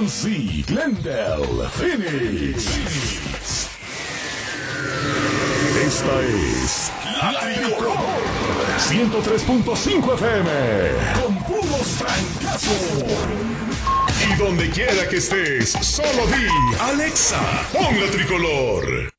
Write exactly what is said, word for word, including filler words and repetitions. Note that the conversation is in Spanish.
Muncie, Glendale, Phoenix. Esta es La Tricolor ciento tres punto cinco F M con puros francazos. Y donde quiera que estés, solo di Alexa, pon La Tricolor.